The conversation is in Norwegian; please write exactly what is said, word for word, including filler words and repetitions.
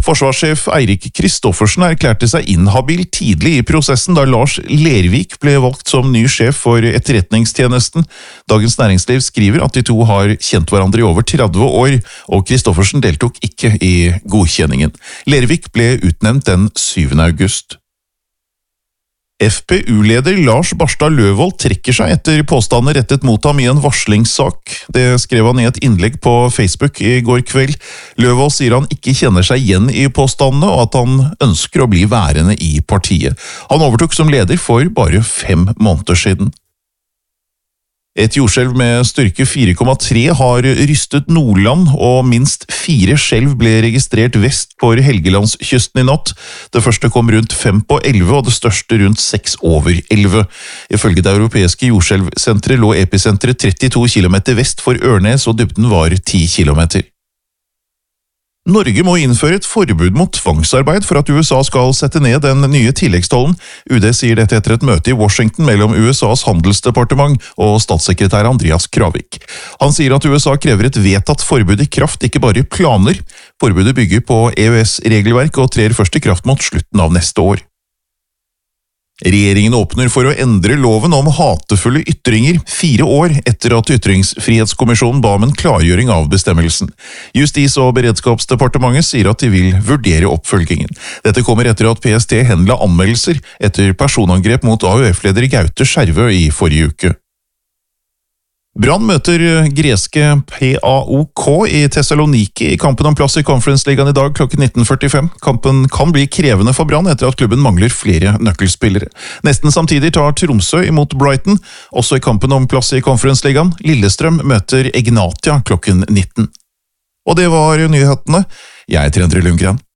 Forsvarssjef Eirik Kristoffersen erklærte seg inhabil tidlig i prosessen da Lars Lervik ble valgt som ny sjef for etterretningstjenesten. Dagens Næringsliv skriver at de to har kjent hverandre i over tretti år, og Kristoffersen deltok ikke i godkjenningen. Lervik ble utnevnt den syvende august. F P U-leder Lars Barstad Løvold trekker seg etter påstander rettet mot ham i en varslingssak. Det skrev han i et innlegg på Facebook i går kveld. Løvold sier han ikke kjenner seg igjen i påstandene, og at han ønsker å bli værende i partiet. Han overtok som leder for bare fem måneder siden. Et jordskjelv med styrke fire komma tre har rystet Nordland, og minst fire skjelv ble registrert vest for Helgelandskysten i natt. Det første kom rundt fem på elleve, og det største rundt seks over elleve. Ifølge det europeiske jordskjelvsenteret lå episenteret trettito kilometer vest for Ørnes, og dybden var ti kilometer. Norge må innføre et forbud mot tvangsarbeid for at U S A skal sette ned den nye tilleggstollen. U D sier dette etter et møte i Washington mellom U S A's handelsdepartement og statssekretær Andreas Kravik. Han sier at U S A krever et vedtatt forbud i kraft, ikke bare planer. Forbudet bygger på E U S-regelverk og trer først i kraft mot slutten av neste år. Regjeringen åpner for å endre loven om hatefulle ytringer fire år etter at Ytringsfrihetskommisjonen ba om en klargjøring av bestemmelsen. Justis- og beredskapsdepartementet sier at de vil vurdere oppfølgingen. Dette kommer etter at P S T henla anmeldelser etter personangrep mot A U F-leder Gaute Skjervø i forrige uke. Brann møter greske P A O K i Thessaloniki i kampen om plass i Conference-ligaen i dag klokken nitten førtifem. Kampen kan bli krevende for Brann etter at klubben mangler flere nøkkelspillere. Nesten samtidig tar Tromsø imot Brighton, også i kampen om plass i Conference-ligaen. Lillestrøm møter Egnatia klokken nitten. Og det var nyhetene. Jeg heter Endre Lundgren.